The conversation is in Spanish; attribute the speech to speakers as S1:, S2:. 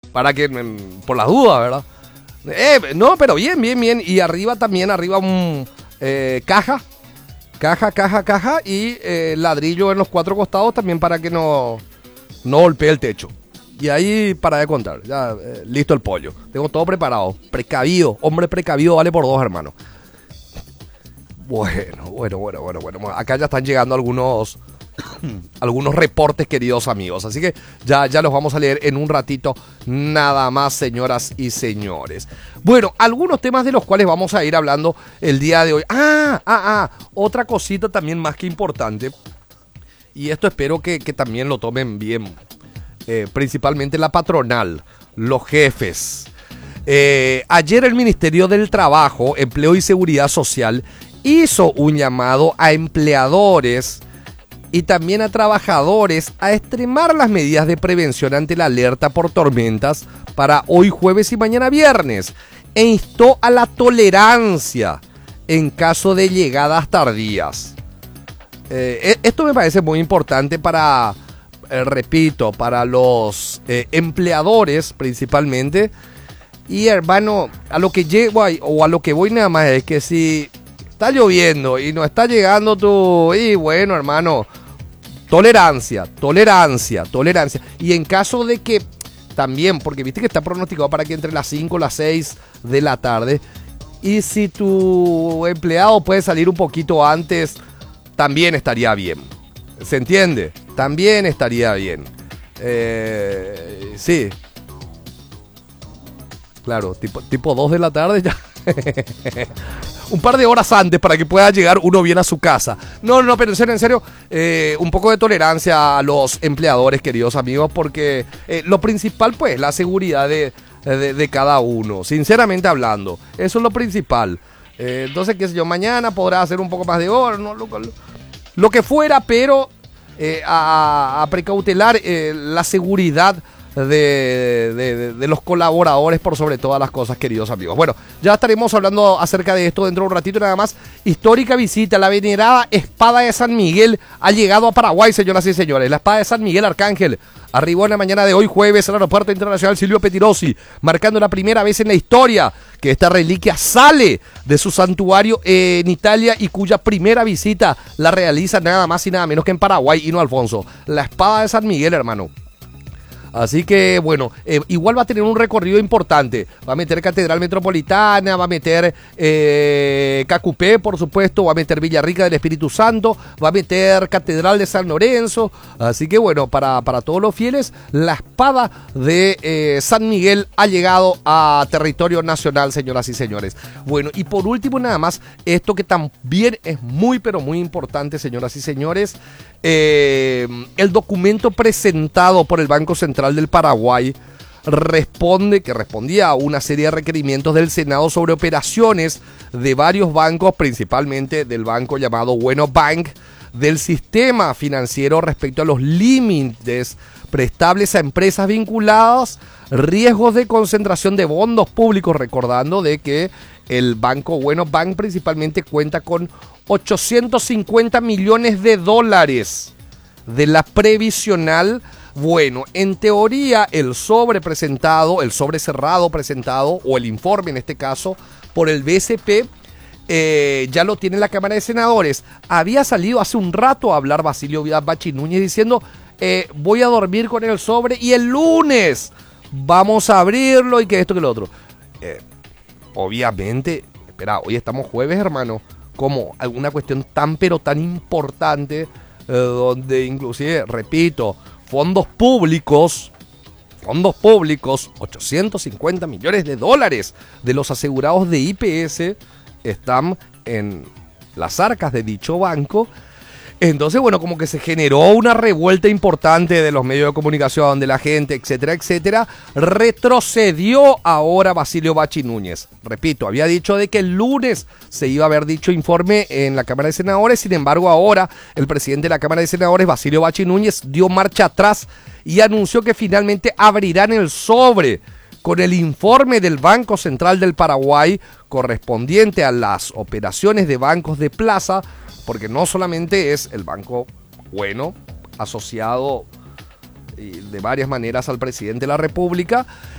S1: para que, por las dudas, ¿verdad? No, pero bien. Y arriba también, un caja y ladrillo en los 4 costados también para que no golpee el techo. Y ahí para de contar, ya listo el pollo. Tengo todo preparado, precavido, hombre precavido vale por 2, hermano. Bueno. Acá ya están llegando algunos reportes, queridos amigos. Así que ya los vamos a leer en un ratito nada más, señoras y señores. Bueno, algunos temas de los cuales vamos a ir hablando el día de hoy. Otra cosita también más que importante. Y esto espero que también lo tomen bien. Principalmente la patronal, los jefes. Ayer el Ministerio del Trabajo, Empleo y Seguridad Social hizo un llamado a empleadores y también a trabajadores a extremar las medidas de prevención ante la alerta por tormentas para hoy jueves y mañana viernes, e instó a la tolerancia en caso de llegadas tardías. Esto me parece muy importante para, repito, para los empleadores principalmente. Y hermano, a lo que voy nada más es que si está lloviendo y no está llegando y bueno, hermano, tolerancia. Y en caso de que también, porque viste que está pronosticado para que entre las 5 o las 6 de la tarde, y si tu empleado puede salir un poquito antes, también estaría bien. ¿Se entiende? También estaría bien. Sí. Claro, tipo 2 de la tarde ya. Un par de horas antes para que pueda llegar uno bien a su casa. No, pero en serio, un poco de tolerancia a los empleadores, queridos amigos, porque lo principal, pues, la seguridad de cada uno, sinceramente hablando. Eso es lo principal. Entonces, qué sé yo, mañana podrá hacer un poco más de hora, ¿no? Lo que fuera, pero a precautelar la seguridad de los colaboradores por sobre todas las cosas, queridos amigos. Bueno, ya estaremos hablando acerca de esto dentro de un ratito nada más. Histórica visita, la venerada espada de San Miguel ha llegado a Paraguay, señoras y señores. La espada de San Miguel Arcángel arribó en la mañana de hoy jueves al aeropuerto internacional Silvio Pettirossi, marcando la primera vez en la historia que esta reliquia sale de su santuario en Italia, y cuya primera visita la realiza nada más y nada menos que en Paraguay, y no Alfonso. La espada de San Miguel, hermano. Así que, bueno, igual va a tener un recorrido importante. Va a meter Catedral Metropolitana, va a meter Cacupé, por supuesto, va a meter Villarrica del Espíritu Santo, va a meter Catedral de San Lorenzo. Así que, bueno, para todos los fieles, la espada de San Miguel ha llegado a territorio nacional, señoras y señores. Bueno, y por último, nada más, esto que también es muy, pero muy importante, señoras y señores. El documento presentado por el Banco Central del Paraguay respondía a una serie de requerimientos del Senado sobre operaciones de varios bancos, principalmente del banco llamado Bueno Bank, del sistema financiero respecto a los límites prestables a empresas vinculadas, riesgos de concentración de fondos públicos, recordando de que el banco Bueno Bank principalmente cuenta con 850 millones de dólares de la previsional. Bueno, en teoría el sobre cerrado presentado, o el informe en este caso, por el BCP, ya lo tiene la Cámara de Senadores. Había salido hace un rato a hablar Basilio Bachi Núñez diciendo, voy a dormir con el sobre y el lunes vamos a abrirlo y que esto que lo otro. Obviamente, espera, hoy estamos jueves, hermano, como alguna cuestión tan pero tan importante, donde inclusive, repito, fondos públicos, 850 millones de dólares de los asegurados de IPS están en las arcas de dicho banco. Entonces, bueno, como que se generó una revuelta importante de los medios de comunicación, de la gente, etcétera, etcétera. Retrocedió ahora Basilio Bachi Núñez. Repito, había dicho de que el lunes se iba a haber dicho informe en la Cámara de Senadores. Sin embargo, ahora el presidente de la Cámara de Senadores, Basilio Bachi Núñez, dio marcha atrás y anunció que finalmente abrirán el sobre con el informe del Banco Central del Paraguay correspondiente a las operaciones de bancos de plaza, porque no solamente es el banco Bueno, asociado de varias maneras al presidente de la República,